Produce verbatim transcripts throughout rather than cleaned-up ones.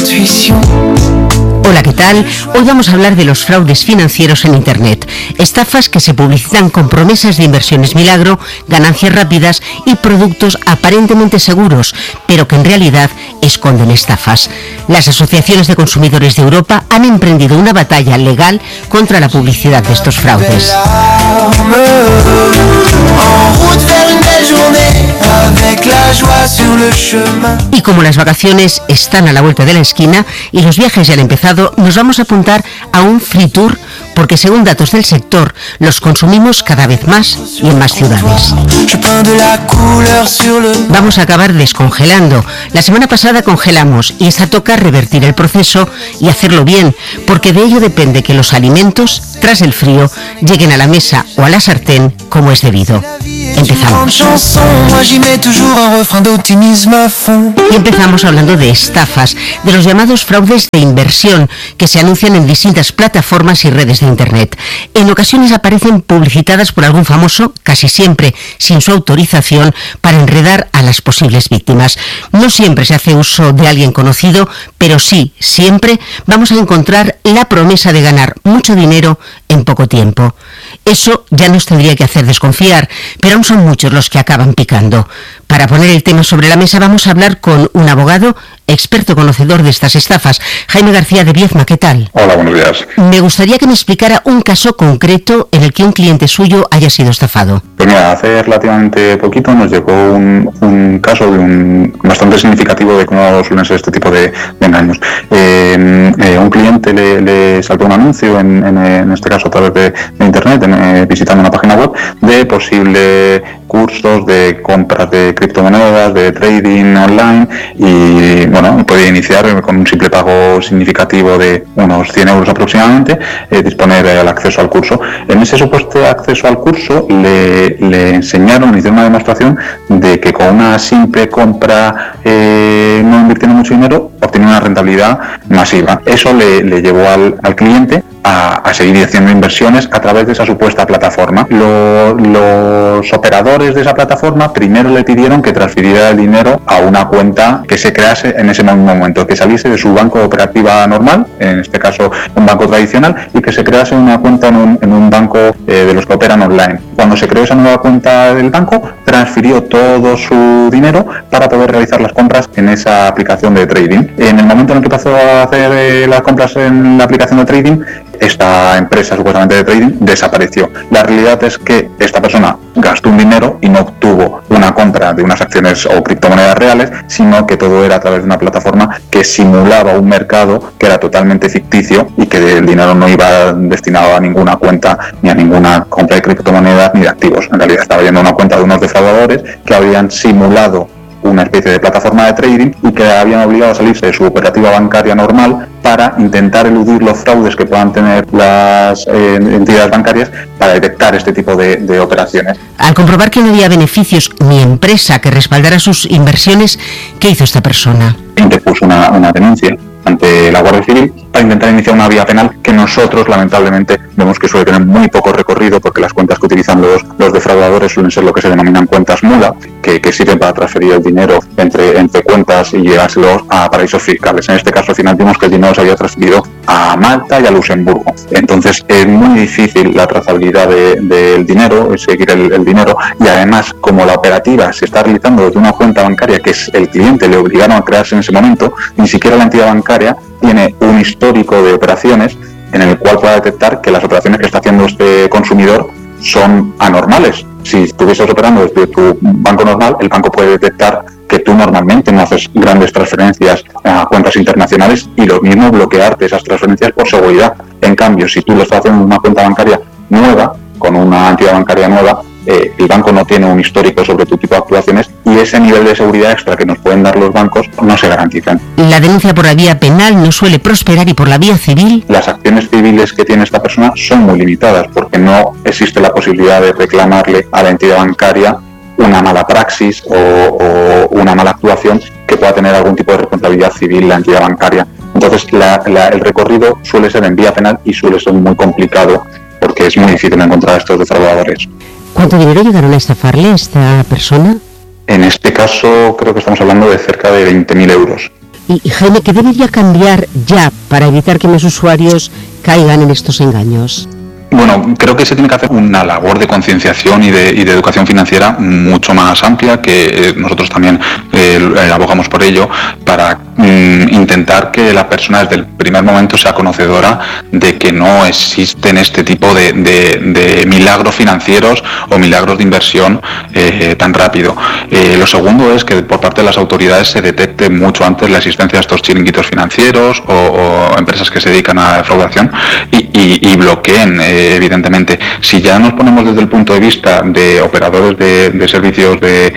intuition. Hola, ¿qué tal? Hoy vamos a hablar de los fraudes financieros en Internet. Estafas que se publicitan con promesas de inversiones milagro, ganancias rápidas y productos aparentemente seguros, pero que en realidad esconden estafas. Las asociaciones de consumidores de Europa han emprendido una batalla legal contra la publicidad de estos fraudes. Y como las vacaciones están a la vuelta de la esquina y los viajes ya han empezado, nos vamos a apuntar a un free tour porque según datos del sector los consumimos cada vez más y en más ciudades. Vamos a acabar descongelando. La semana pasada congelamos y esta toca revertir el proceso y hacerlo bien, porque de ello depende que los alimentos, tras el frío, lleguen a la mesa o a la sartén como es debido. Empezamos. Y empezamos hablando de estafas, de los llamados fraudes de inversión que se anuncian en distintas plataformas y redes de Internet. En ocasiones aparecen publicitadas por algún famoso, casi siempre sin su autorización, para enredar a las posibles víctimas. No siempre se hace uso de alguien conocido, pero sí, siempre vamos a encontrar la promesa de ganar mucho dinero en poco tiempo. Eso ya nos tendría que hacer desconfiar, pero aún son muchos los que acaban picando. Para poner el tema sobre la mesa vamos a hablar con un abogado experto conocedor de estas estafas, Jaime García de Viezma. ¿Qué tal? Hola, buenos días. Me gustaría que me explicara un caso concreto en el que un cliente suyo haya sido estafado. Pues mira, hace relativamente poquito nos llegó un, un caso de un, bastante significativo de cómo suelen ser este tipo de, de engaños. Eh, eh, un cliente le, le saltó un anuncio, en, en, en este caso a través de, de Internet, en, eh, visitando una página web, de posibles cursos de compras de criptomonedas, de trading online, y bueno, puede iniciar con un simple pago significativo de unos cien euros aproximadamente, eh, disponer el acceso al curso. En ese supuesto acceso al curso le, le enseñaron, le hicieron una demostración de que con una simple compra, eh, no invirtiendo mucho dinero, obtenía una rentabilidad masiva. Eso le, le llevó al, al cliente a, a seguir haciendo inversiones a través de esa supuesta plataforma. Lo, los operadores de esa plataforma primero le pidieron que transfiriera el dinero a una cuenta que se crease en ese mismo momento, que saliese de su banco de operativa normal, en este caso un banco tradicional, y que se crease una cuenta en un, en un banco eh, de los que operan online. Cuando se creó esa nueva cuenta del banco, transfirió todo su dinero para poder realizar las compras en esa aplicación de trading. En el momento en el que pasó a hacer eh, las compras en la aplicación de trading, esta empresa supuestamente de trading desapareció. La realidad es que esta persona gastó un dinero y no obtuvo una compra de unas acciones o criptomonedas reales, sino que todo era a través de una plataforma que simulaba un mercado que era totalmente ficticio y que el dinero no iba destinado a ninguna cuenta ni a ninguna compra de criptomonedas ni de activos. En realidad estaba yendo a una cuenta de unos defraudadores que habían simulado una especie de plataforma de trading y que habían obligado a salirse de su operativa bancaria normal para intentar eludir los fraudes que puedan tener las eh, entidades bancarias para detectar este tipo de, de operaciones. Al comprobar que no había beneficios ni empresa que respaldara sus inversiones, ¿qué hizo esta persona? Interpuso una, una denuncia ante la Guardia Civil para intentar iniciar una vía penal que nosotros lamentablemente vemos que suele tener muy poco recorrido, porque las cuentas que utilizan los, los defraudadores suelen ser lo que se denominan cuentas mula, que, que sirven para transferir el dinero entre, entre cuentas y llevárselos a paraísos fiscales. En este caso al final vimos que el dinero se había transferido a Malta y a Luxemburgo. Entonces es muy difícil la trazabilidad del de, de dinero, seguir el, el dinero, y además como la operativa se está realizando desde una cuenta bancaria que es el cliente le obligaron a crearse en ese momento, ni siquiera la entidad bancaria tiene un histórico de operaciones en el cual pueda detectar que las operaciones que está haciendo este consumidor son anormales. Si estuvieses operando desde tu banco normal, el banco puede detectar que tú normalmente no haces grandes transferencias a cuentas internacionales y lo mismo bloquearte esas transferencias por seguridad. En cambio, si tú lo estás haciendo en una cuenta bancaria nueva, con una entidad bancaria nueva, eh, el banco no tiene un histórico sobre tu tipo de actuaciones y ese nivel de seguridad extra que nos pueden dar los bancos no se garantizan. La denuncia por la vía penal no suele prosperar, y por la vía civil. Las acciones civiles que tiene esta persona son muy limitadas porque no existe la posibilidad de reclamarle a la entidad bancaria una mala praxis o, o una mala actuación que pueda tener algún tipo de responsabilidad civil la entidad bancaria. Entonces la, la, el recorrido suele ser en vía penal y suele ser muy complicado porque es muy difícil encontrar a estos defraudadores. ¿Cuánto dinero llegaron a estafarle a esta persona? En este caso creo que estamos hablando de cerca de veinte mil euros. Y, y Jaime, ¿qué debería cambiar ya para evitar que más usuarios caigan en estos engaños? Bueno, creo que se tiene que hacer una labor de concienciación y de, y de educación financiera mucho más amplia, que eh, nosotros también eh, abogamos por ello, para mm, intentar que la persona desde el primer momento sea conocedora de que no existen este tipo de, de, de milagros financieros o milagros de inversión eh, tan rápido. Eh, lo segundo es que por parte de las autoridades se detecte mucho antes la existencia de estos chiringuitos financieros o, o empresas que se dedican a defraudación y, y, y bloqueen eh, evidentemente. Si ya nos ponemos desde el punto de vista de operadores de, de servicios de,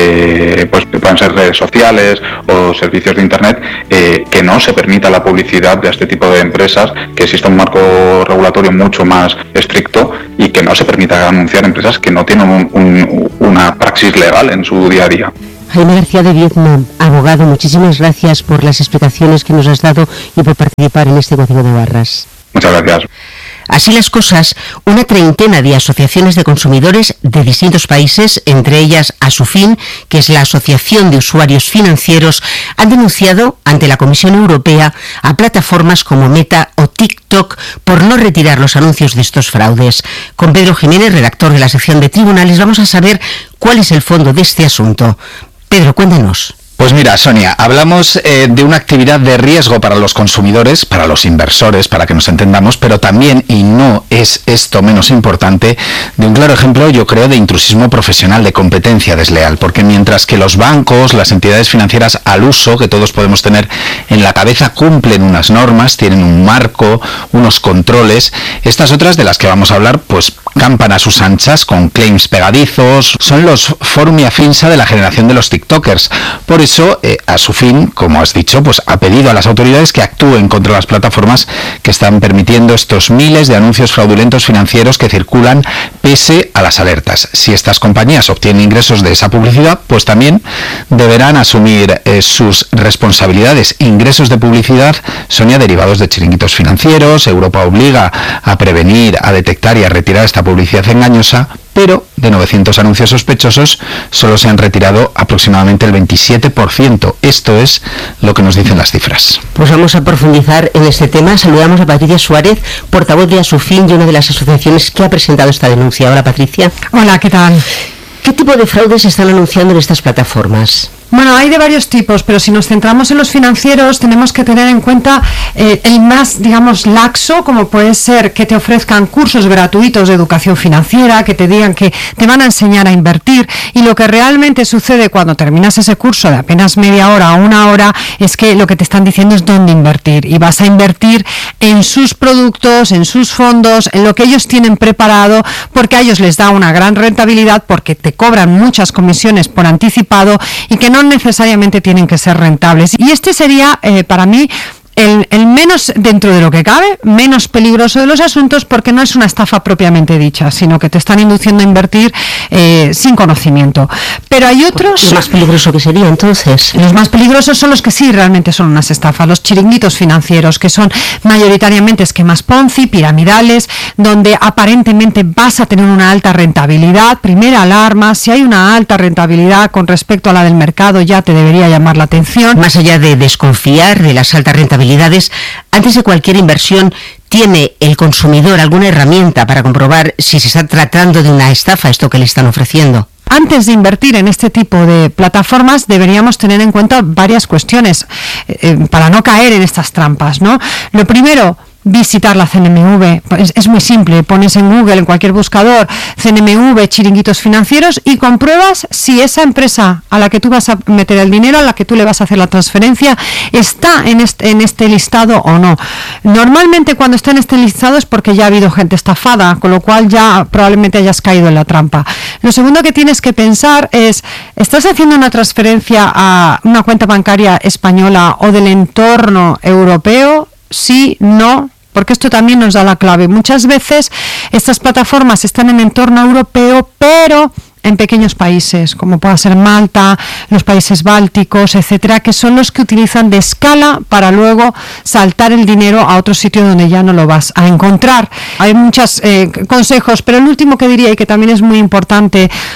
de pues que pueden ser redes sociales o servicios de internet, eh, que no se permita la publicidad de este tipo de empresas, que exista un marco regulatorio mucho más estricto y que no se permita anunciar empresas que no tienen un, un, una praxis legal en su día a día. Jaime García de Viedma, abogado, muchísimas gracias por las explicaciones que nos has dado y por participar en este Código de Barras. Muchas gracias. Así las cosas, una treintena de asociaciones de consumidores de distintos países, entre ellas ASUFIN, que es la Asociación de Usuarios Financieros, han denunciado ante la Comisión Europea a plataformas como Meta o TikTok por no retirar los anuncios de estos fraudes. Con Pedro Jiménez, redactor de la sección de tribunales, vamos a saber cuál es el fondo de este asunto. Pedro, cuéntanos. Pues mira, Sonia, hablamos eh, de una actividad de riesgo para los consumidores, para los inversores, para que nos entendamos, pero también, y no es esto menos importante, de un claro ejemplo, yo creo, de intrusismo profesional, de competencia desleal, porque mientras que los bancos, las entidades financieras al uso, que todos podemos tener en la cabeza, cumplen unas normas, tienen un marco, unos controles, estas otras de las que vamos a hablar, pues campan a sus anchas con claims pegadizos, son los forum y afinsa de la generación de los tiktokers. Por eso, Eso, eh, a su fin, como has dicho, pues ha pedido a las autoridades que actúen contra las plataformas que están permitiendo estos miles de anuncios fraudulentos financieros que circulan pese a las alertas. Si estas compañías obtienen ingresos de esa publicidad, pues también deberán asumir eh, sus responsabilidades. Ingresos de publicidad son ya derivados de chiringuitos financieros. Europa obliga a prevenir, a detectar y a retirar esta publicidad engañosa, pero de novecientos anuncios sospechosos solo se han retirado aproximadamente el veintisiete por ciento. Esto es lo que nos dicen las cifras. Pues vamos a profundizar en este tema. Saludamos a Patricia Suárez, portavoz de ASUFIN y una de las asociaciones que ha presentado esta denuncia. Hola, Patricia. Hola, ¿qué tal? ¿Qué tipo de fraudes se están anunciando en estas plataformas? Bueno, hay de varios tipos, pero si nos centramos en los financieros tenemos que tener en cuenta eh, el más, digamos, laxo, como puede ser que te ofrezcan cursos gratuitos de educación financiera, que te digan que te van a enseñar a invertir, y lo que realmente sucede cuando terminas ese curso de apenas media hora o una hora es que lo que te están diciendo es dónde invertir, y vas a invertir en sus productos, en sus fondos, en lo que ellos tienen preparado, porque a ellos les da una gran rentabilidad, porque te cobran muchas comisiones por anticipado y que no necesariamente tienen que ser rentables. Y este sería, eh, para mí, El, el menos, dentro de lo que cabe, menos peligroso de los asuntos, porque no es una estafa propiamente dicha, sino que te están induciendo a invertir eh, sin conocimiento. Pero hay otros... ¿Lo más peligroso que sería entonces? Los más peligrosos son los que sí realmente son unas estafas, los chiringuitos financieros, que son mayoritariamente esquemas Ponzi, piramidales, donde aparentemente vas a tener una alta rentabilidad. Primera alarma, si hay una alta rentabilidad con respecto a la del mercado, ya te debería llamar la atención. Más allá de desconfiar de las altas rentabilidades, antes de cualquier inversión, ¿tiene el consumidor alguna herramienta para comprobar si se está tratando de una estafa esto que le están ofreciendo? Antes de invertir en este tipo de plataformas deberíamos tener en cuenta varias cuestiones eh, para no caer en estas trampas, ¿no? Lo primero, visitar la C N M V. Es, es muy simple, pones en Google, en cualquier buscador, C N M V, chiringuitos financieros, y compruebas si esa empresa a la que tú vas a meter el dinero, a la que tú le vas a hacer la transferencia, está en este, en este listado o no. Normalmente cuando está en este listado es porque ya ha habido gente estafada, con lo cual ya probablemente hayas caído en la trampa. Lo segundo que tienes que pensar es, ¿estás haciendo una transferencia a una cuenta bancaria española o del entorno europeo? Sí, no, porque esto también nos da la clave. Muchas veces estas plataformas están en entorno europeo, pero en pequeños países, como pueda ser Malta, los países bálticos, etcétera, que son los que utilizan de escala para luego saltar el dinero a otro sitio donde ya no lo vas a encontrar. Hay muchos eh, consejos, pero el último que diría, y que también es muy importante,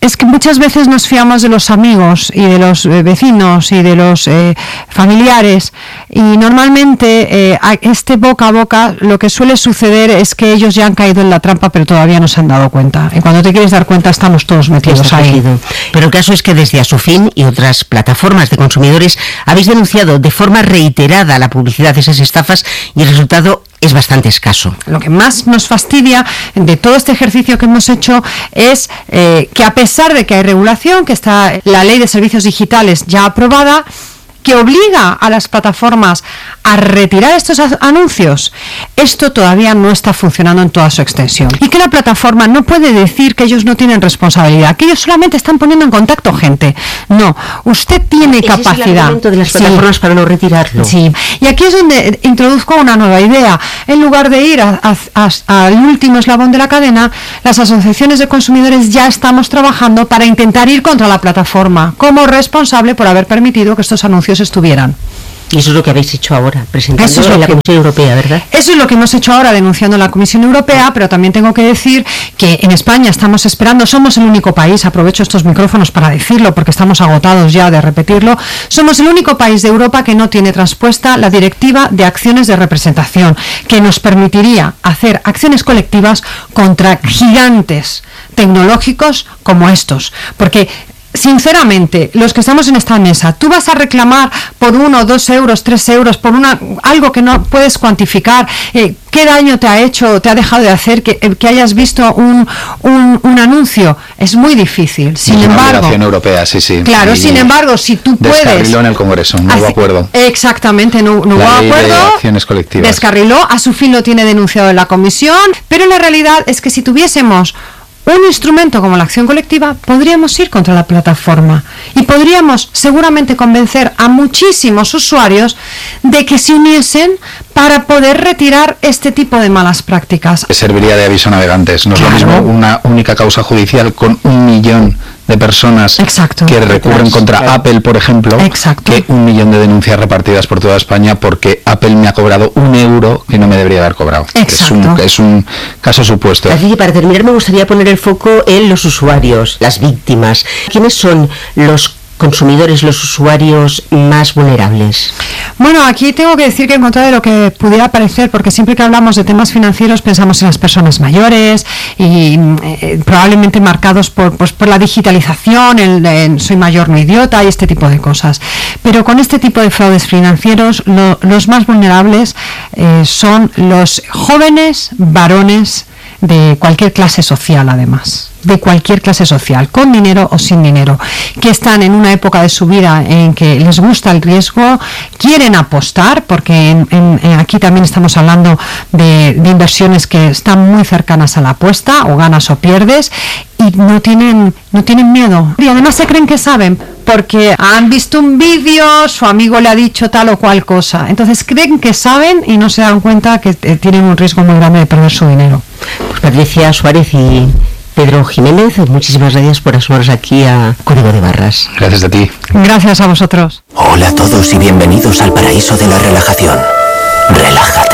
es que muchas veces nos fiamos de los amigos y de los eh, vecinos y de los eh, familiares, y normalmente eh, a este boca a boca lo que suele suceder es que ellos ya han caído en la trampa pero todavía no se han dado cuenta, y cuando te quieres dar cuenta estamos todos metidos Está ahí. cogido. Pero el caso es que desde Asufin y otras plataformas de consumidores habéis denunciado de forma reiterada la publicidad de esas estafas y el resultado es bastante escaso. Lo que más nos fastidia de todo este ejercicio que hemos hecho es eh, que a pesar de que hay regulación, que está la ley de servicios digitales ya aprobada, que obliga a las plataformas a retirar estos anuncios, esto todavía no está funcionando en toda su extensión. Y que la plataforma no puede decir que ellos no tienen responsabilidad, que ellos solamente están poniendo en contacto gente. No, usted tiene ¿Ese capacidad. es el argumento de las plataformas sí. para no retirarlo? Sí, y aquí es donde introduzco una nueva idea. En lugar de ir a, a, a, al último eslabón de la cadena, las asociaciones de consumidores ya estamos trabajando para intentar ir contra la plataforma como responsable por haber permitido que estos anuncios estuvieran. Y eso es lo que habéis hecho ahora, presentando eso es lo en la que, Comisión Europea, ¿verdad? Eso es lo que hemos hecho ahora, denunciando en la Comisión Europea, pero también tengo que decir que en España estamos esperando, somos el único país, aprovecho estos micrófonos para decirlo porque estamos agotados ya de repetirlo, somos el único país de Europa que no tiene traspuesta la Directiva de Acciones de Representación, que nos permitiría hacer acciones colectivas contra gigantes tecnológicos como estos, porque sinceramente, los que estamos en esta mesa, tú vas a reclamar por uno, dos euros, tres euros, por una algo que no puedes cuantificar, eh, qué daño te ha hecho, te ha dejado de hacer que, eh, que hayas visto un, un, un anuncio, es muy difícil. Sin es embargo, una obligación europea, sí, sí. Claro, y sin embargo, si tú puedes... Descarriló en el Congreso, no hubo hace, acuerdo. Exactamente, no, no la hubo ley acuerdo. De acciones colectivas. Descarriló, a su fin lo tiene denunciado en la Comisión, pero la realidad es que si tuviésemos un instrumento como la acción colectiva, podríamos ir contra la plataforma y podríamos seguramente convencer a muchísimos usuarios de que se uniesen para poder retirar este tipo de malas prácticas. Serviría de aviso a navegantes. No es claro. lo mismo una única causa judicial con un millón de personas Exacto. que recurren contra claro. Apple, por ejemplo, Exacto. que un millón de denuncias repartidas por toda España porque Apple me ha cobrado un euro que no me debería haber cobrado. Es un, es un caso supuesto. Así que para terminar me gustaría poner el foco en los usuarios, las víctimas. ¿Quiénes son los consumidores, los usuarios más vulnerables? Bueno, aquí tengo que decir que en contra de lo que pudiera parecer, porque siempre que hablamos de temas financieros pensamos en las personas mayores y eh, probablemente marcados por, pues, por la digitalización, el, el soy mayor no idiota y este tipo de cosas. Pero con este tipo de fraudes financieros, lo, los más vulnerables eh, son los jóvenes varones de cualquier clase social, además. de cualquier clase social, con dinero o sin dinero, que están en una época de su vida en que les gusta el riesgo, quieren apostar, porque en, en, en aquí también estamos hablando de, de inversiones que están muy cercanas a la apuesta, o ganas o pierdes, y no tienen, no tienen miedo. Y además se creen que saben, porque han visto un vídeo, su amigo le ha dicho tal o cual cosa. Entonces creen que saben y no se dan cuenta que eh, tienen un riesgo muy grande de perder su dinero. Pues Patricia Suárez y Pedro Jiménez, muchísimas gracias por asomaros aquí a Código de Barras. Gracias a ti. Gracias a vosotros. Hola a todos y bienvenidos al paraíso de la relajación. Relájate.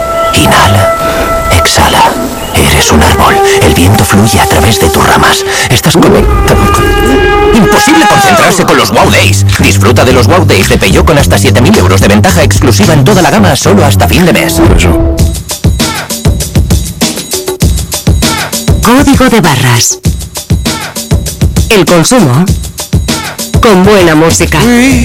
Inhala. Exhala. Eres un árbol. El viento fluye a través de tus ramas. Estás conectado con... Imposible concentrarse con los Wow Days. Disfruta de los Wow Days de Peugeot con hasta siete mil euros de ventaja exclusiva en toda la gama solo hasta fin de mes. Código de Barras. El consumo con buena música.